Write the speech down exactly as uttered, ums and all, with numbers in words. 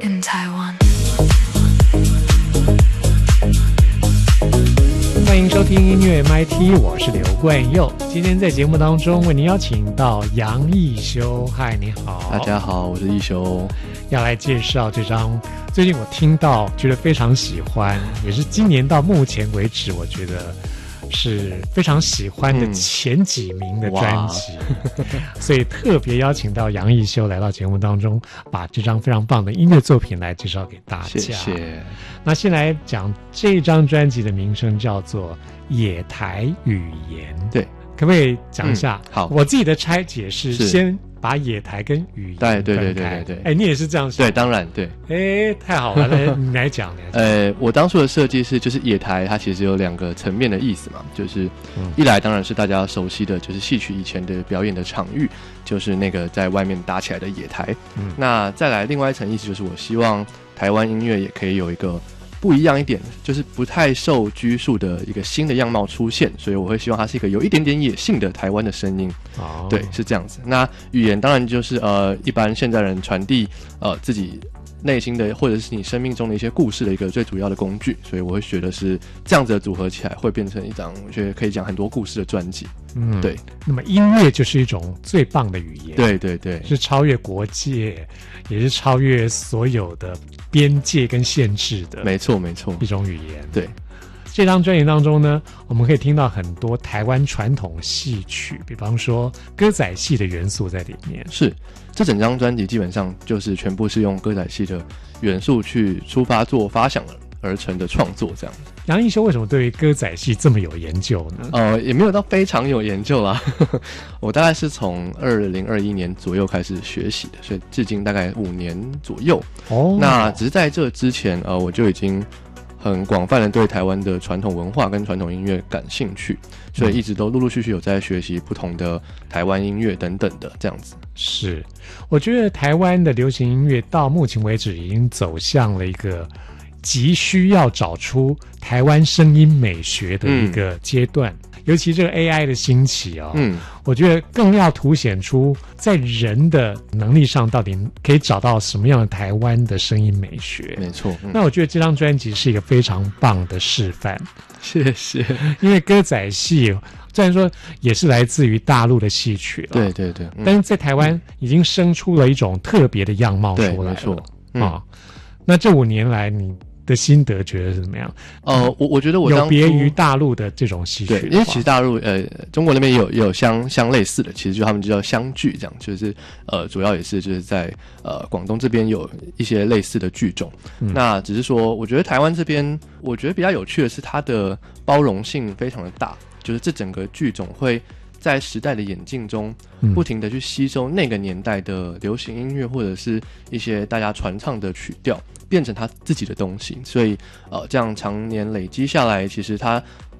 in Taiwan。 欢迎收听音乐 M I T， 我是刘冠佑。今天在节目当中为您邀请到杨艺修。嗨，你好。 大家好，我是艺修， 要来介绍这张最近我听到觉得非常喜欢，也是今年到目前为止我觉得是非常喜欢的前几名的专辑、嗯、所以特别邀请到杨艺修来到节目当中，把这张非常棒的音乐作品来介绍给大家。 谢谢。 那先来讲这张专辑的名称叫做野台语言， 对， 可不可以讲一下、 嗯、好， 我自己的拆解是先把野台跟语言分开。 对对对对对对。 哎，你也是这样想？ 对，当然对。 哎，太好了，来你来讲。 呃，我当初的设计是，就是野台它其实有两个层面的意思嘛，就是一来当然是大家熟悉的，就是戏曲以前的表演的场域，就是那个在外面搭起来的野台。嗯，那再来另外一层意思就是，我希望台湾音乐也可以有一个不一样一点，就是不太受拘束的一个新的样貌出现，所以我会希望它是一个有一点点野性的台湾的声音。哦，对，是这样子。那语言当然就是呃，一般现在人传递呃自己内心的或者是你生命中的一些故事的一个最主要的工具，所以我会觉得是这样子的组合起来会变成一张我觉得可以讲很多故事的专辑。嗯，对。那么音乐就是一种最棒的语言，对对对，是超越国界，也是超越所有的边界跟限制的，没错没错，一种语言。对。这张专辑当中呢，我们可以听到很多台湾传统戏曲，比方说歌仔戏的元素在里面。是，这整张专辑基本上就是全部是用歌仔戏的元素去出发做发想而成的创作，这样。杨艺修为什么对歌仔戏这么有研究呢？呃，也没有到非常有研究啦，我大概是从二零二一年左右开始学习的，所以至今大概五年左右。哦，那只是在这之前，呃，我就已经很广泛的对台湾的传统文化跟传统音乐感兴趣，所以一直都陆陆续续有在学习不同的台湾音乐等等的这样子。是，我觉得台湾的流行音乐到目前为止已经走向了一个急需要找出台湾声音美学的一个阶段。嗯，尤其这个 A I 的兴起啊、哦，嗯，我觉得更要凸显出在人的能力上到底可以找到什么样的台湾的声音美学。没错、嗯，那我觉得这张专辑是一个非常棒的示范。谢谢。因为歌仔戏虽然说也是来自于大陆的戏曲了，对对对、嗯，但是在台湾已经生出了一种特别的样貌出来了。没错，嗯、啊，那这五年来你的心得觉得是怎么样？呃，我我觉得我有别于大陆的这种戏曲，对，因为其实大陆呃中国那边也有也有相相类似的，其实就他们就叫湘剧，这样就是呃主要也是就是在呃广东这边有一些类似的剧种、嗯。那只是说，我觉得台湾这边我觉得比较有趣的是它的包容性非常的大，就是这整个剧种会在时代的演进中不停的去吸收那个年代的流行音乐或者是一些大家传唱的曲调，变成他自己的东西，所以呃，这样常年累积下来，其实他